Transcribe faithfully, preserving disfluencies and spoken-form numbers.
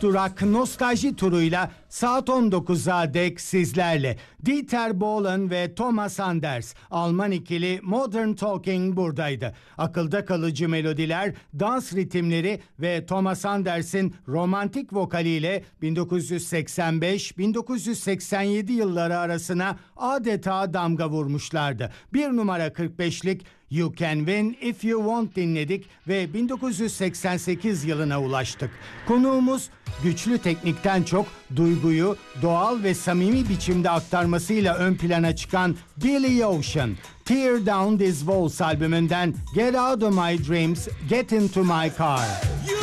durak nostalji turuyla saat on dokuza dek sizlerle. Dieter Bohlen ve Thomas Anders, Alman ikili Modern Talking buradaydı. Akılda kalıcı melodiler, dans ritimleri ve Thomas Anders'in romantik vokaliyle bin dokuz yüz seksen beş bin dokuz yüz seksen yedi yılları arasına adeta damga vurmuşlardı. Bir numara kırk beşlik You Can Win If You Want dinledik ve bin dokuz yüz seksen sekiz yılına ulaştık. Konuğumuz güçlü teknikten çok duyguyu doğal ve samimi biçimde aktarmasıyla ön plana çıkan Billy Ocean. Tear Down These Walls albümünden Get Out of My Dreams, Get Into My Car.